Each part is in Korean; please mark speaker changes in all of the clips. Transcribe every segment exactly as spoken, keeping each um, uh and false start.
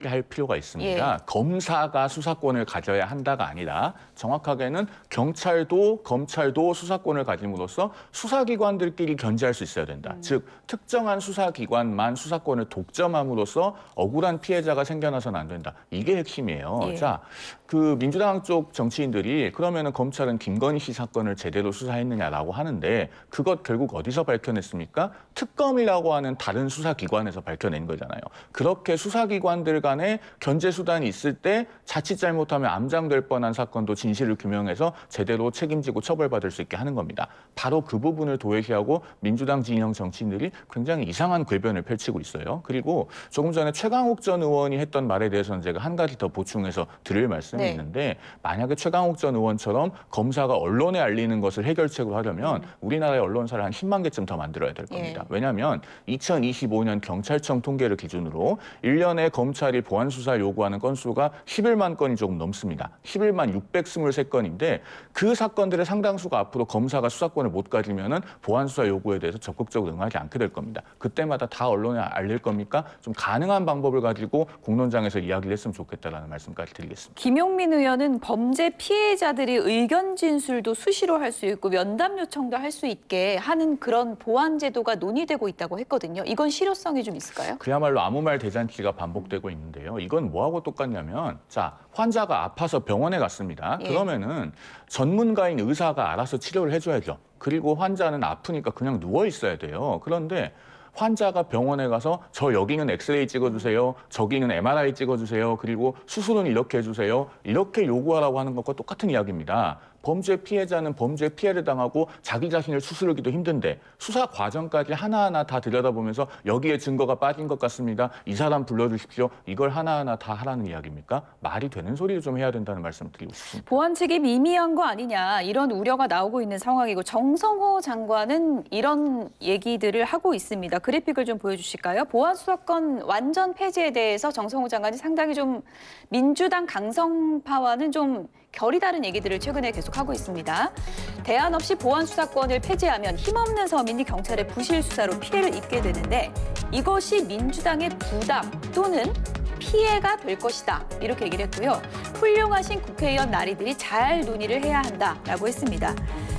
Speaker 1: 할 필요가 있습니다.
Speaker 2: 예.
Speaker 1: 검사가 수사권을 가져야 한다가 아니라 정확하게는 경찰도 검찰도 수사권을 가짐으로써 수사기관들끼리 견제할 수 있어야 된다.
Speaker 2: 음.
Speaker 1: 즉 특정한 수사기관만 수사권을 독점함으로써 억울한 피해자가 생겨나서는 안 된다. 이게 핵심이에요.
Speaker 2: 예.
Speaker 1: 자, 그 민주당 쪽 정치인들이 그러면은 검찰은 김건희 씨 사건을 제대로 수사했느냐라고 하는데 그것 결국 어디서 밝혀냈습니까? 특검이라고 하는 다른 수사기관에서 밝혀낸 거잖아요. 그렇게 수사기관들 간에 견제 수단이 있을 때 자칫 잘못하면 암장될 뻔한 사건도 진실을 규명해서 제대로 책임지고 처벌받을 수 있게 하는 겁니다. 바로 그 부분을 도외시하고 민주당 진영 정치인들이 굉장히 이상한 궤변을 펼치고 있어요. 그리고 조금 전에 최강욱 전 의원이 했던 말에 대해서는 제가 한 가지 더 보충해서 드릴 말씀이
Speaker 2: 네.
Speaker 1: 있는데 만약에 최강욱 전 의원처럼 검사가 언론에 알리는 것을 해결책으로 하려면
Speaker 2: 음.
Speaker 1: 우리나라의 언론사를 한 십만 개쯤 더 만들어야 될 겁니다.
Speaker 2: 예.
Speaker 1: 왜냐하면 이천이십오 년 경찰청 통계를 기준으로 일 년에 검찰이 보안 수사 요구하는 건수가 십일만 건이 조금 넘습니다. 십일만 육백이십삼 건인데 그 사건들의 상당수가 앞으로 검사가 수사권을 못 가지면은 보안 수사 요구에 대해서 적극적으로 응하지 않게 될 겁니다. 그때마다 다 언론에 알릴 겁니까? 좀 가능한 방법을 가지고 공론장에서 이야기를 했으면 좋겠다라는 말씀까지 드리겠습니다.
Speaker 2: 김용민 의원은 범죄 피해자들이 의견 진술도 수시로 할 수 있고 면담 요청도 할 수 있게 하는 그런 보안 제도가 논의되고 있다고 했거든요. 이건 실효성이 좀 있을까요?
Speaker 1: 그야말로 아무 말 대잔치가 반복되고 있는데요. 이건 뭐하고 똑같냐면 자, 환자가 아파서 병원에 갔습니다.
Speaker 2: 예.
Speaker 1: 그러면은 전문가인 의사가 알아서 치료를 해줘야죠. 그리고 환자는 아프니까 그냥 누워 있어야 돼요. 그런데 환자가 병원에 가서 저 여기는 엑스레이 찍어주세요. 저기는 엠알아이 찍어주세요. 그리고 수술은 이렇게 해주세요. 이렇게 요구하라고 하는 것과 똑같은 이야기입니다. 범죄 피해자는 범죄 피해를 당하고 자기 자신을 추스르기도 힘든데 수사 과정까지 하나하나 다 들여다보면서 여기에 증거가 빠진 것 같습니다. 이 사람 불러주십시오. 이걸 하나하나 다 하라는 이야기입니까? 말이 되는 소리를 좀 해야 된다는 말씀을 드리고 싶습니다.
Speaker 2: 보안 책임 미미한 거 아니냐 이런 우려가 나오고 있는 상황이고 정성호 장관은 이런 얘기들을 하고 있습니다. 그래픽을 좀 보여주실까요? 보안 수사권 완전 폐지에 대해서 정성호 장관이 상당히 좀 민주당 강성파와는 좀 결이 다른 얘기들을 최근에 계속하고 있습니다. 대안 없이 보안 수사권을 폐지하면 힘없는 서민이 경찰의 부실 수사로 피해를 입게 되는데 이것이 민주당의 부담 또는 피해가 될 것이다. 이렇게 얘기를 했고요. 훌륭하신 국회의원 나리들이 잘 논의를 해야 한다라고 했습니다.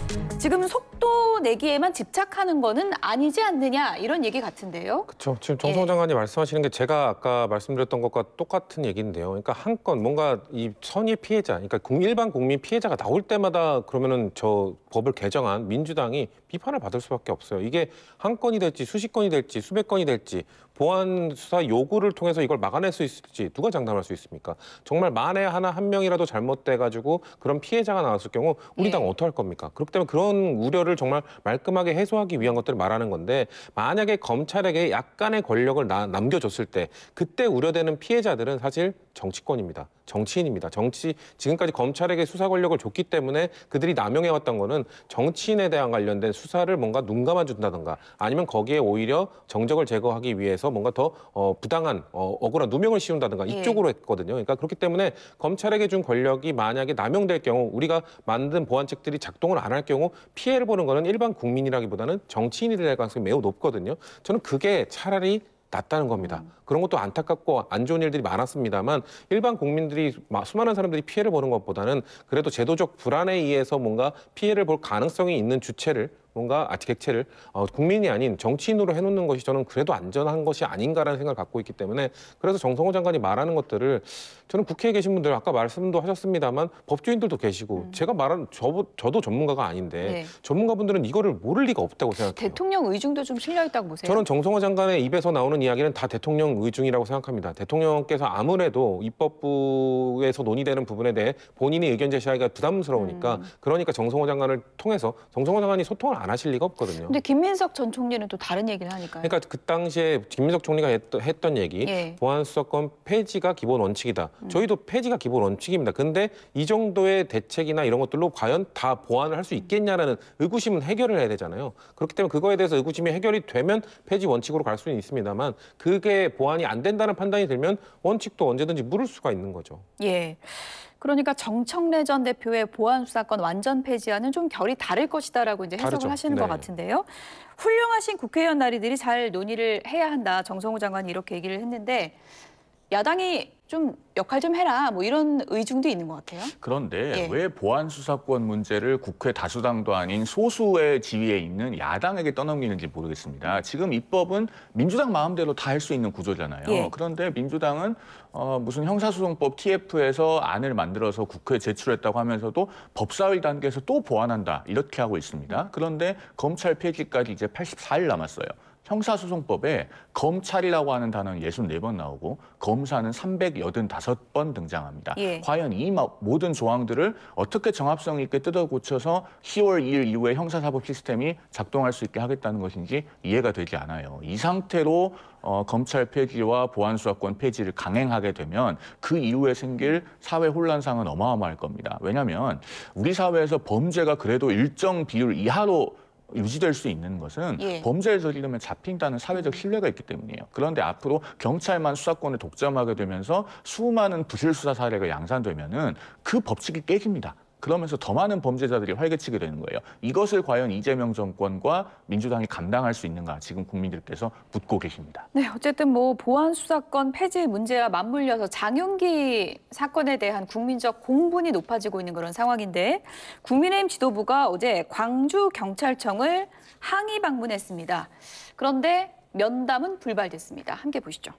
Speaker 2: 지금 속도 내기에만 집착하는 거는 아니지 않느냐 이런 얘기 같은데요.
Speaker 3: 그렇죠. 지금 정성호
Speaker 2: 예.
Speaker 3: 장관이 말씀하시는 게 제가 아까 말씀드렸던 것과 똑같은 얘기인데요. 그러니까 한 건 뭔가 이 선의 피해자, 그러니까 일반 국민 피해자가 나올 때마다 그러면은 저 법을 개정한 민주당이 비판을 받을 수밖에 없어요. 이게 한 건이 될지 수십 건이 될지 수백 건이 될지 보안 수사 요구를 통해서 이걸 막아낼 수 있을지 누가 장담할 수 있습니까? 정말 만에 하나 한 명이라도 잘못돼가지고 그런 피해자가 나왔을 경우 우리
Speaker 2: 예.
Speaker 3: 당 어떡할 겁니까? 그렇기 때문에 그런 우려를 정말 말끔하게 해소하기 위한 것들을 말하는 건데 만약에 검찰에게 약간의 권력을 나, 남겨줬을 때 그때 우려되는 피해자들은 사실 정치권입니다. 정치인입니다. 정치 지금까지 검찰에게 수사 권력을 줬기 때문에 그들이 남용해왔던 거는 정치인에 대한 관련된 수사를 뭔가 눈 감아준다든가 아니면 거기에 오히려 정적을 제거하기 위해서 뭔가 더 어, 부당한 어, 억울한 누명을 씌운다든가
Speaker 2: 예.
Speaker 3: 이쪽으로 했거든요. 그러니까 그렇기 때문에 검찰에게 준 권력이 만약에 남용될 경우 우리가 만든 보안책들이 작동을 안 할 경우 피해를 보는 거는 일반 국민이라기보다는 정치인이 될 가능성이 매우 높거든요. 저는 그게 차라리 낫다는 겁니다.
Speaker 2: 음.
Speaker 3: 그런 것도 안타깝고 안 좋은 일들이 많았습니다만 일반 국민들이 수많은 사람들이 피해를 보는 것보다는 그래도 제도적 불안에 의해서 뭔가 피해를 볼 가능성이 있는 주체를 뭔가 아, 객체를 어, 국민이 아닌 정치인으로 해놓는 것이 저는 그래도 안전한 것이 아닌가라는 생각을 갖고 있기 때문에 그래서 정성호 장관이 말하는 것들을 저는 국회에 계신 분들 아까 말씀도 하셨습니다만 법조인들도 계시고 음. 제가 말한 저, 저도 전문가가 아닌데
Speaker 2: 네.
Speaker 3: 전문가분들은 이거를 모를 리가 없다고 생각해요.
Speaker 2: 대통령 의중도 좀 실려 있다고 보세요?
Speaker 3: 저는 정성호 장관의 입에서 나오는 이야기는 다 대통령 의중이라고 생각합니다. 대통령께서 아무래도 입법부에서 논의되는 부분에 대해 본인이 의견 제시하기가 부담스러우니까 음. 그러니까 정성호 장관을 통해서 정성호 장관이 소통을 안 하실 리가 없거든요.
Speaker 2: 근데 김민석 전 총리는 또 다른 얘기를 하니까요.
Speaker 3: 그러니까 그 당시에 김민석 총리가 했던, 했던 얘기,
Speaker 2: 예.
Speaker 3: 보안수사권 폐지가 기본 원칙이다.
Speaker 2: 음.
Speaker 3: 저희도 폐지가 기본 원칙입니다. 근데 이 정도의 대책이나 이런 것들로 과연 다 보완을 할 수 있겠냐라는 의구심은 해결을 해야 되잖아요. 그렇기 때문에 그거에 대해서 의구심이 해결이 되면 폐지 원칙으로 갈 수는 있습니다만 그게 보완이 안 된다는 판단이 들면 원칙도 언제든지 물을 수가 있는 거죠.
Speaker 2: 예. 그러니까 정청래 전 대표의 보안 수사권 완전 폐지와는 좀 결이 다를 것이다라고 이제 해석을
Speaker 3: 다르죠.
Speaker 2: 하시는
Speaker 3: 네.
Speaker 2: 것 같은데요. 훌륭하신 국회의원 나리들이 잘 논의를 해야 한다. 정성호 장관이 이렇게 얘기를 했는데 야당이 좀 역할 좀 해라 뭐 이런 의중도 있는 것 같아요.
Speaker 1: 그런데
Speaker 2: 예.
Speaker 1: 왜 보안 수사권 문제를 국회 다수당도 아닌 소수의 지위에 있는 야당에게 떠넘기는지 모르겠습니다. 지금 입법은 민주당 마음대로 다 할 수 있는 구조잖아요.
Speaker 2: 예.
Speaker 1: 그런데 민주당은 어, 무슨 형사소송법 티에프에서 안을 만들어서 국회에 제출했다고 하면서도 법사위 단계에서 또 보완한다 이렇게 하고 있습니다. 그런데 검찰 폐지까지 이제 팔십사 일 남았어요. 형사소송법에 검찰이라고 하는 단어는 예순네 번 나오고 검사는 삼백팔십오 번 등장합니다.
Speaker 2: 예.
Speaker 1: 과연 이 모든 조항들을 어떻게 정합성 있게 뜯어 고쳐서 시월 이일 이후에 형사사법 시스템이 작동할 수 있게 하겠다는 것인지 이해가 되지 않아요. 이 상태로 어, 검찰 폐지와 보안수사권 폐지를 강행하게 되면 그 이후에 생길 사회 혼란상은 어마어마할 겁니다. 왜냐하면 우리 사회에서 범죄가 그래도 일정 비율 이하로 유지될 수 있는 것은
Speaker 2: 예.
Speaker 1: 범죄를 저지르면 잡힌다는 사회적 신뢰가 있기 때문이에요. 그런데 앞으로 경찰만 수사권을 독점하게 되면서 수많은 부실 수사 사례가 양산되면은 그 법칙이 깨집니다. 그러면서 더 많은 범죄자들이 활개치게 되는 거예요. 이것을 과연 이재명 정권과 민주당이 감당할 수 있는가 지금 국민들께서 묻고 계십니다.
Speaker 2: 네, 어쨌든 뭐 보안 수사권 폐지 문제와 맞물려서 장윤기 사건에 대한 국민적 공분이 높아지고 있는 그런 상황인데 국민의힘 지도부가 어제 광주경찰청을 항의 방문했습니다. 그런데 면담은 불발됐습니다. 함께 보시죠.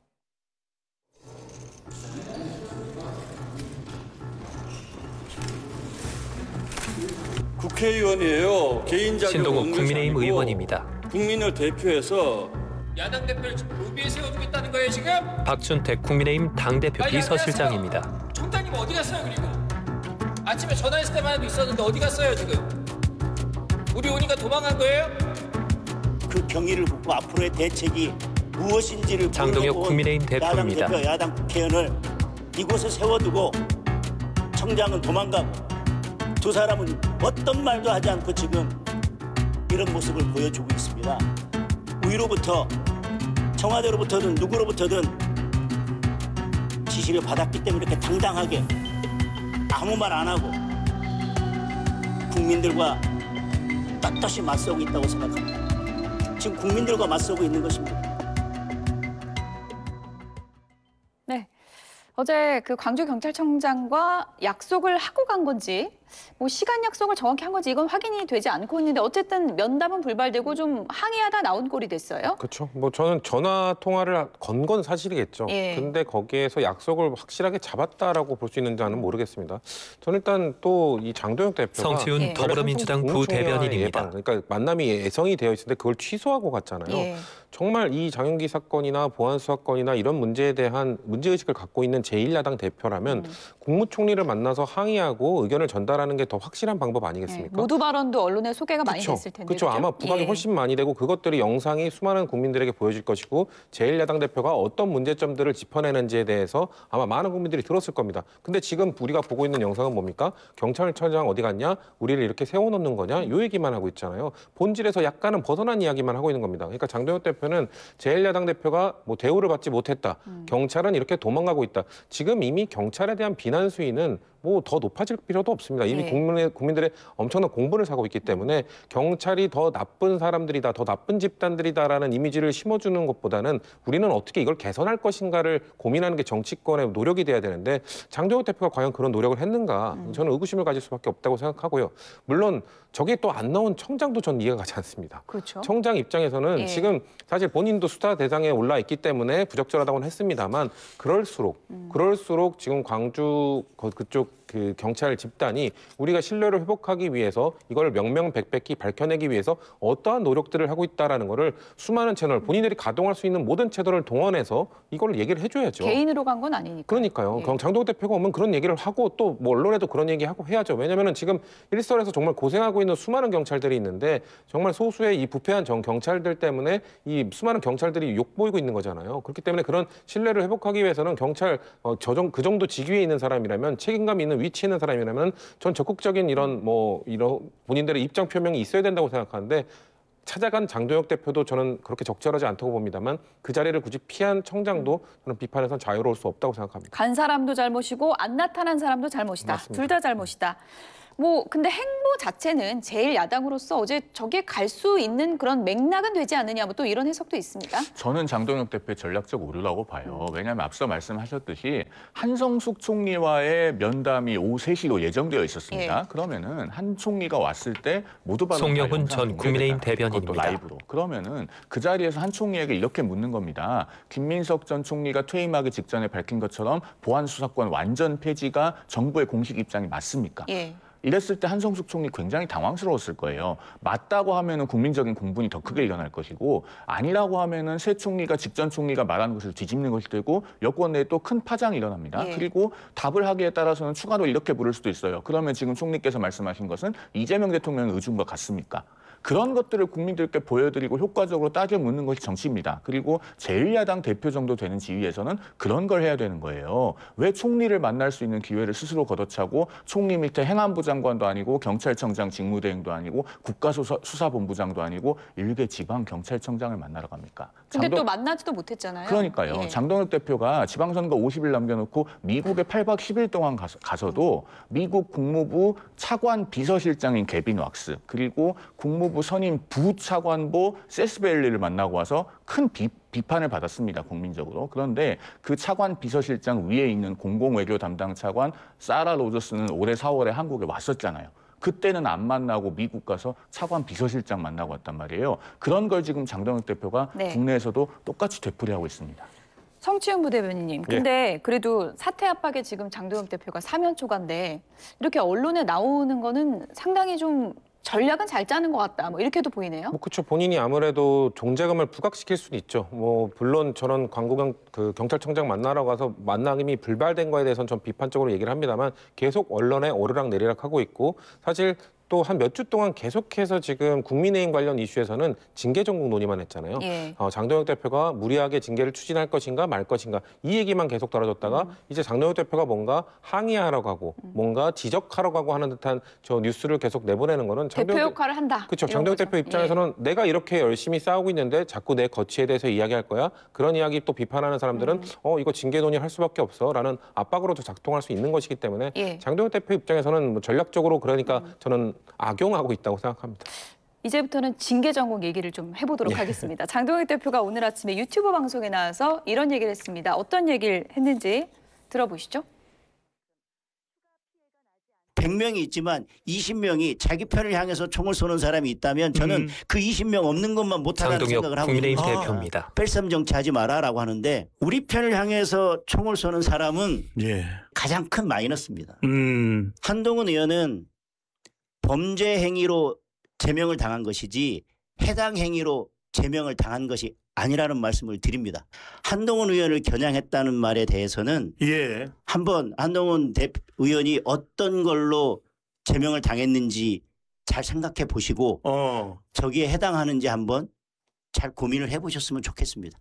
Speaker 4: 국회의원이에요. 개인 자격
Speaker 5: 신동욱
Speaker 4: 없는
Speaker 5: 국민의힘
Speaker 4: 것이 아니고
Speaker 5: 의원입니다.
Speaker 4: 국민을 대표해서
Speaker 6: 야당 대표를 로비에 세워두겠다는 거예요 지금?
Speaker 5: 박준택 국민의힘 당대표
Speaker 6: 빨리
Speaker 5: 비서실장입니다.
Speaker 6: 안녕하세요. 총장님 어디 갔어요 그리고? 아침에 전화했을 때만 해도 있었는데 어디 갔어요 지금? 우리 오니까 도망간 거예요?
Speaker 7: 그 경위를 묻고 앞으로의 대책이 무엇인지를
Speaker 5: 장동혁
Speaker 7: 물어본
Speaker 5: 국민의힘 대표입니다.
Speaker 7: 야당 대표, 야당 국회의원을 이곳에 세워두고 청장은 도망가고 두 사람은 어떤 말도 하지 않고 지금 이런 모습을 보여주고 있습니다. 위로부터 청와대로부터든 누구로부터든 지시를 받았기 때문에 이렇게 당당하게 아무 말 안 하고 국민들과 떳떳이 맞서고 있다고 생각합니다. 지금 국민들과 맞서고 있는 것입니다.
Speaker 2: 네, 어제 그 광주경찰청장과 약속을 하고 간 건지 뭐 시간 약속을 정확히 한 건지 이건 확인이 되지 않고 있는데 어쨌든 면담은 불발되고 좀 항의하다 나온 꼴이 됐어요.
Speaker 3: 그렇죠. 뭐 저는 전화 통화를 건 건 사실이겠죠.
Speaker 2: 예.
Speaker 3: 근데 거기에서 약속을 확실하게 잡았다라고 볼 수 있는지는 모르겠습니다. 저는 일단 또 이 장동혁 대표가
Speaker 5: 성시훈
Speaker 2: 예.
Speaker 5: 더불어민주당
Speaker 3: 국무총리와의
Speaker 5: 부대변인입니다.
Speaker 3: 예방, 그러니까 만남이 예정이 되어 있는데 그걸 취소하고 갔잖아요.
Speaker 2: 예.
Speaker 3: 정말 이 장윤기 사건이나 보안 수사건이나 이런 문제에 대한 문제의식을 갖고 있는 제일 야당 대표라면
Speaker 2: 음.
Speaker 3: 국무총리를 만나서 항의하고 의견을 전달하는 게 더 확실한 방법
Speaker 2: 네,
Speaker 3: 아니겠습니까?
Speaker 2: 모두 발언도 언론에 소개가 많이
Speaker 3: 그쵸.
Speaker 2: 됐을 텐데.
Speaker 3: 그렇죠.
Speaker 2: 그죠?
Speaker 3: 아마 부각이
Speaker 2: 예.
Speaker 3: 훨씬 많이 되고 그것들이 영상이 수많은 국민들에게 보여질 것이고 제일 야당 대표가 어떤 문제점들을 짚어내는지에 대해서 아마 많은 국민들이 들었을 겁니다. 근데 지금 우리가 보고 있는 영상은 뭡니까? 경찰청장 어디 갔냐? 우리를 이렇게 세워놓는 거냐? 요 얘기만 하고 있잖아요. 본질에서 약간은 벗어난 이야기만 하고 있는 겁니다. 그러니까 장동혁 대표는 제일 야당 대표가 뭐 대우를 받지 못했다.
Speaker 2: 음.
Speaker 3: 경찰은 이렇게 도망가고 있다. 지금 이미 경찰에 대한 비난 수위는 뭐 더 높아질 필요도 없습니다. 이미
Speaker 2: 네.
Speaker 3: 국민의, 국민들의 엄청난 공분을 사고 있기 때문에 경찰이 더 나쁜 사람들이다, 더 나쁜 집단들이다라는 이미지를 심어주는 것보다는 우리는 어떻게 이걸 개선할 것인가를 고민하는 게 정치권의 노력이 돼야 되는데 장동혁 대표가 과연 그런 노력을 했는가 저는 의구심을 가질 수밖에 없다고 생각하고요. 물론 저게 또 안 나온 청장도 전 이해가 가지 않습니다.
Speaker 2: 그렇죠.
Speaker 3: 청장 입장에서는
Speaker 2: 예.
Speaker 3: 지금 사실 본인도 수사 대상에 올라 있기 때문에 부적절하다고는 했습니다만 그럴수록
Speaker 2: 음.
Speaker 3: 그럴수록 지금 광주 거- 그쪽 그 경찰 집단이 우리가 신뢰를 회복하기 위해서 이걸 명명백백히 밝혀내기 위해서 어떠한 노력들을 하고 있다라는 거를 수많은 채널 본인들이 가동할 수 있는 모든 채널을 동원해서 이걸 얘기를 해줘야죠.
Speaker 2: 개인으로 간 건 아니니까.
Speaker 3: 그러니까요.
Speaker 2: 예.
Speaker 3: 장동혁 대표가 오면 그런 얘기를 하고 또 뭐 언론에도 그런 얘기하고 해야죠. 왜냐하면 지금 일선에서 정말 고생하고 있는 수많은 경찰들이 있는데 정말 소수의 이 부패한 정 경찰들 때문에 이 수많은 경찰들이 욕보이고 있는 거잖아요. 그렇기 때문에 그런 신뢰를 회복하기 위해서는 경찰 어, 저 정, 그 정도 직위에 있는 사람이라면 책임감 있는 위치에 있는 사람이라면 전 적극적인 이런 뭐 이런 본인들의 입장 표명이 있어야 된다고 생각하는데 찾아간 장동혁 대표도 저는 그렇게 적절하지 않다고 봅니다만 그 자리를 굳이 피한 청장도 저는 비판에선 자유로울 수 없다고 생각합니다.
Speaker 2: 간 사람도 잘못이고 안 나타난 사람도 잘못이다.
Speaker 3: 맞습니다.
Speaker 2: 둘 다 잘못이다. 뭐 근데 행보 자체는 제일 야당으로서 어제 저게 갈 수 있는 그런 맥락은 되지 않느냐, 뭐 또 이런 해석도 있습니다.
Speaker 1: 저는 장동혁 대표의 전략적 오류라고 봐요. 왜냐하면 앞서 말씀하셨듯이 한성숙 총리와의 면담이 오후 세 시로 예정되어 있었습니다.
Speaker 2: 예.
Speaker 1: 그러면은 한 총리가 왔을 때 모두 받은
Speaker 5: 송영훈
Speaker 1: 다 영상
Speaker 5: 전 국민의힘
Speaker 1: 공개됐다. 그것도
Speaker 5: 대변인입니다.
Speaker 1: 라이브로. 그러면은 그 자리에서 한 총리에게 이렇게 묻는 겁니다. 김민석 전 총리가 퇴임하기 직전에 밝힌 것처럼 보안 수사권 완전 폐지가 정부의 공식 입장이 맞습니까?
Speaker 2: 예.
Speaker 1: 이랬을 때 한성숙 총리 굉장히 당황스러웠을 거예요. 맞다고 하면은 국민적인 공분이 더 크게 일어날 것이고, 아니라고 하면은 새 총리가 직전 총리가 말하는 것을 뒤집는 것이 되고 여권 내에 또 큰 파장이 일어납니다.
Speaker 2: 예.
Speaker 1: 그리고 답을 하기에 따라서는 추가로 이렇게 부를 수도 있어요. 그러면 지금 총리께서 말씀하신 것은 이재명 대통령의 의중과 같습니까? 그런 것들을 국민들께 보여드리고 효과적으로 따져 묻는 것이 정치입니다. 그리고 제일 야당 대표 정도 되는 지위에서는 그런 걸 해야 되는 거예요. 왜 총리를 만날 수 있는 기회를 스스로 걷어차고 총리 밑에 행안부 장관도 아니고 경찰청장 직무대행도 아니고 국가수사본부장도 아니고 일개 지방경찰청장을 만나러 갑니까?
Speaker 2: 근데
Speaker 1: 장동...
Speaker 2: 또 만나지도 못했잖아요.
Speaker 1: 그러니까요.
Speaker 2: 예.
Speaker 1: 장동혁 대표가 지방선거 오십 일 남겨놓고 미국에 팔 박 십 일 동안 가서, 가서도 미국 국무부 차관 비서실장인 개빈 왁스, 그리고 국무부 선임 부차관보 세스벨리를 만나고 와서 큰 비, 비판을 받았습니다. 국민적으로. 그런데 그 차관 비서실장 위에 있는 공공외교 담당 차관 사라 로저스는 올해 사월에 한국에 왔었잖아요. 그때는 안 만나고 미국 가서 차관 비서실장 만나고 왔단 말이에요. 그런 걸 지금 장동혁 대표가
Speaker 2: 네.
Speaker 1: 국내에서도 똑같이 되풀이하고 있습니다.
Speaker 2: 성치훈 부대변인님, 근데 그래도 사퇴 압박에 지금 장동혁 대표가 사면 초과인데 이렇게 언론에 나오는 거는 상당히 좀 전략은 잘 짜는 것 같다, 뭐 이렇게도 보이네요.
Speaker 3: 뭐 그렇죠. 본인이 아무래도 종자금을 부각시킬 수는 있죠. 뭐 물론 저는 광고경 그 경찰청장 만나러 가서 만남이 불발된 거에 대해서는 좀 비판적으로 얘기를 합니다만 계속 언론에 오르락 내리락 하고 있고, 사실 또 한 몇 주 동안 계속해서 지금 국민의힘 관련 이슈에서는 징계 전국 논의만 했잖아요.
Speaker 2: 예.
Speaker 3: 어, 장동혁 대표가 무리하게 징계를 추진할 것인가 말 것인가 이 얘기만 계속 다뤄졌다가
Speaker 2: 음.
Speaker 3: 이제 장동혁 대표가 뭔가 항의하라고 하고
Speaker 2: 음.
Speaker 3: 뭔가 지적하라고 하고 하는 듯한 저 뉴스를 계속 내보내는 거는
Speaker 2: 대표
Speaker 3: 장동혁
Speaker 2: 역할을 한다.
Speaker 3: 그렇죠.
Speaker 2: 이런
Speaker 3: 장동혁
Speaker 2: 거죠.
Speaker 3: 대표 입장에서는 내가 이렇게 열심히 싸우고 있는데 자꾸 내 거취에 대해서 이야기할 거야. 그런 이야기 또 비판하는 사람들은
Speaker 2: 음.
Speaker 3: 어 이거 징계 논의할 수밖에 없어라는 압박으로도 작동할 수 있는 것이기 때문에
Speaker 2: 예.
Speaker 3: 장동혁 대표 입장에서는 뭐 전략적으로 그러니까
Speaker 2: 음.
Speaker 3: 저는 악용하고 있다고 생각합니다.
Speaker 2: 이제부터는 징계 전국 얘기를 좀 해보도록
Speaker 3: 예.
Speaker 2: 하겠습니다. 장동혁 대표가 오늘 아침에 유튜브 방송에 나와서 이런 얘기를 했습니다. 어떤 얘기를 했는지 들어보시죠.
Speaker 7: 백 명이 있지만 이십 명이 자기 편을 향해서 총을 쏘는 사람이 있다면 저는
Speaker 5: 음.
Speaker 7: 그 이십 명 없는 것만 못하다는
Speaker 5: 장동혁
Speaker 7: 생각을 하고
Speaker 5: 국민의힘
Speaker 7: 있습니다.
Speaker 5: 대표입니다.
Speaker 7: 뺄셈 정치하지 마라라고 하는데 우리 편을 향해서 총을 쏘는 사람은
Speaker 8: 예.
Speaker 7: 가장 큰 마이너스입니다.
Speaker 8: 음.
Speaker 7: 한동훈 의원은 범죄 행위로 제명을 당한 것이지 해당 행위로 제명을 당한 것이 아니라는 말씀을 드립니다. 한동훈 의원을 겨냥했다는 말에 대해서는
Speaker 8: 예.
Speaker 7: 한번 한동훈 대 의원이 어떤 걸로 제명을 당했는지 잘 생각해 보시고
Speaker 8: 어.
Speaker 7: 저기에 해당하는지 한번 잘 고민을 해보셨으면 좋겠습니다.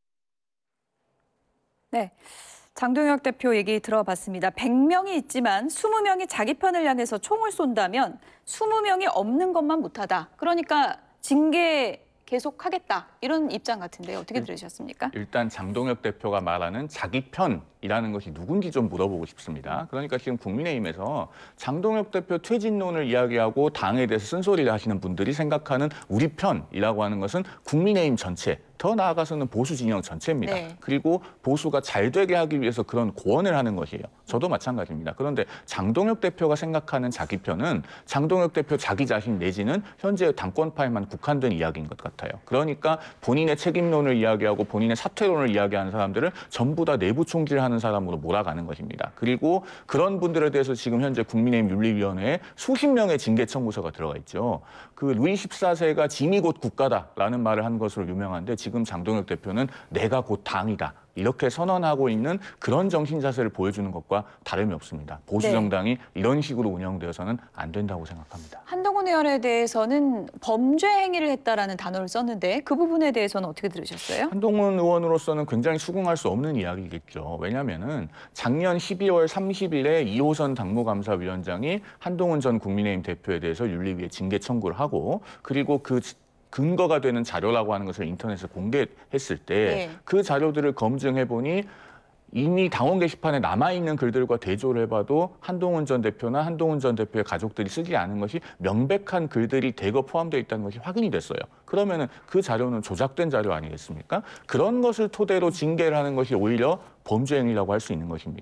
Speaker 2: 네. 장동혁 대표 얘기 들어봤습니다. 백 명이 있지만 이십 명이 자기 편을 향해서 총을 쏜다면 이십 명이 없는 것만 못하다. 그러니까 징계 계속하겠다. 이런 입장 같은데요. 어떻게 들으셨습니까?
Speaker 1: 일단 장동혁 대표가 말하는 자기 편이라는 것이 누군지 좀 물어보고 싶습니다. 그러니까 지금 국민의힘에서 장동혁 대표 퇴진론을 이야기하고 당에 대해서 쓴소리를 하시는 분들이 생각하는 우리 편이라고 하는 것은 국민의힘 전체, 더 나아가서는 보수 진영 전체입니다.
Speaker 2: 네.
Speaker 1: 그리고 보수가 잘 되게 하기 위해서 그런 고언을 하는 것이에요. 저도 마찬가지입니다. 그런데 장동혁 대표가 생각하는 자기 편은 장동혁 대표 자기 자신 내지는 현재 당권파에만 국한된 이야기인 것 같아요. 그러니까 본인의 책임론을 이야기하고 본인의 사퇴론을 이야기하는 사람들을 전부 다 내부 총질하는 사람으로 몰아가는 것입니다. 그리고 그런 분들에 대해서 지금 현재 국민의힘 윤리위원회에 수십 명의 징계 청구서가 들어가 있죠. 그 루이 십사 세가 짐이 곧 국가다라는 말을 한 것으로 유명한데 지금 장동혁 대표는 내가 곧 당이다. 이렇게 선언하고 있는 그런 정신 자세를 보여주는 것과 다름이 없습니다. 보수 정당이 이런 식으로 운영되어서는 안 된다고 생각합니다.
Speaker 2: 한동훈 의원에 대해서는 범죄 행위를 했다라는 단어를 썼는데 그 부분에 대해서는 어떻게 들으셨어요?
Speaker 1: 한동훈 의원으로서는 굉장히 수긍할 수 없는 이야기겠죠. 왜냐하면은 작년 십이월 삼십일에 이호선 당무감사위원장이 한동훈 전 국민의힘 대표에 대해서 윤리위에 징계 청구를 하고 그리고 그 근거가 되는 자료라고 하는 것을 인터넷에 공개했을 때 그
Speaker 2: 네.
Speaker 1: 자료들을 검증해 보니 이미 당원 게시판에 남아있는 글들과 대조를 해봐도 한동훈 전 대표나 한동훈 전 대표의 가족들이 쓰지 않은 것이 명백한 글들이 대거 포함되어 있다는 것이 확인이 됐어요. 그러면은 그 자료는 조작된 자료 아니겠습니까? 그런 것을 토대로 징계를 하는 것이 오히려 범죄 행위라고 할 수 있는 것입니다.